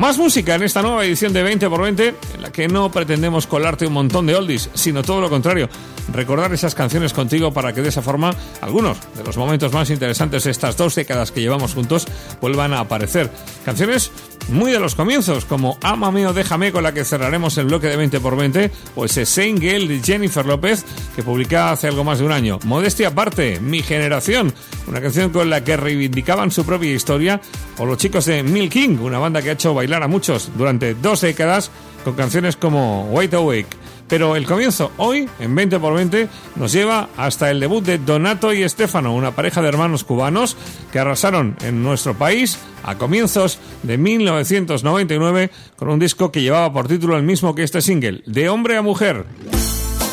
Más música en esta nueva edición de 20x20, en la que no pretendemos colarte un montón de oldies, sino todo lo contrario, recordar esas canciones contigo para que de esa forma algunos de los momentos más interesantes de estas 2 décadas que llevamos juntos vuelvan a aparecer. Canciones muy de los comienzos, como Ámame o Déjame, con la que cerraremos el bloque de 20x20, o ese Saint Girl de Jennifer López, que publicaba hace algo más de un año. Modestia aparte, Mi Generación, una canción con la que reivindicaban su propia historia, o los chicos de Milk King, una banda que ha hecho bailar a muchos durante 2 décadas con canciones como Wide Awake. Pero el comienzo hoy, en 20x20, nos lleva hasta el debut de Donato y Stefano, una pareja de hermanos cubanos que arrasaron en nuestro país a comienzos de 1999 con un disco que llevaba por título el mismo que este single, De Hombre a Mujer.